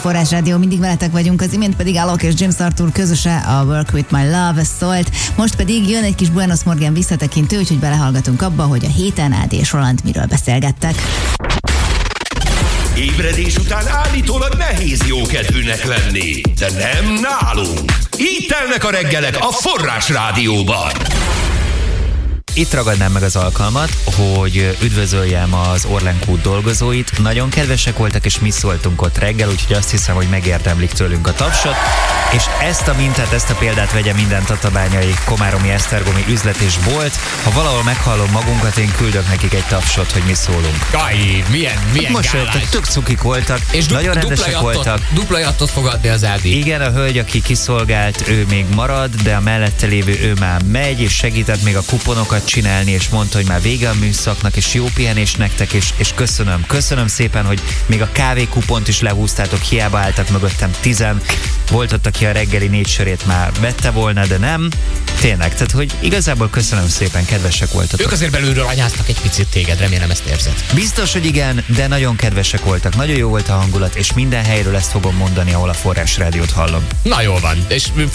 Forrás Rádió, mindig veletek vagyunk, az imént pedig Alok és James Arthur közöse a Work With My Love szólt. Most pedig jön egy kis Buenos Morgan visszatekintő, úgyhogy belehallgatunk abba, hogy a héten Ádi és Roland miről beszélgettek. Ébredés után állítólag nehéz jókedvűnek lenni, de nem nálunk. Így telnek a reggelek a Forrás Rádióban. Itt ragadnám meg az alkalmat, hogy üdvözöljem az Orlen Kút dolgozóit. Nagyon kedvesek voltak, és mi szóltunk ott reggel, úgyhogy azt hiszem, hogy megérdemlik tőlünk a tapsot. És ezt a mintát, ezt a példát vegye minden tatabányai, komáromi, esztergomi üzlet és bolt. Ha valahol meghallom magunkat, én küldök nekik egy tapsot, hogy mi szólunk. Jaj, milyen Mosolyogtak, tök cukik voltak, és nagyon rendesek voltak. Dupla jattot fogadni az Ádi. Igen, a hölgy, aki kiszolgált, ő még marad, de a mellette lévő ő már megy, és segített még a kuponokat csinálni, és mondta, hogy már vége a műszaknak, és jó pihenés nektek, és köszönöm szépen, hogy még a kávékupont is lehúztátok, hiába álltak mögöttem 10. Volt ott, aki a reggeli 4 sörét már vette volna, de nem. Tényleg, tehát hogy igazából köszönöm szépen, kedvesek voltatok. Ők azért belülről anyáztak egy picit téged, remélem ezt érzed. Biztos, hogy igen, de nagyon kedvesek voltak, nagyon jó volt a hangulat, és minden helyről ezt fogom mondani, ahol a Forrás Rádiót hallom. Na jól van, és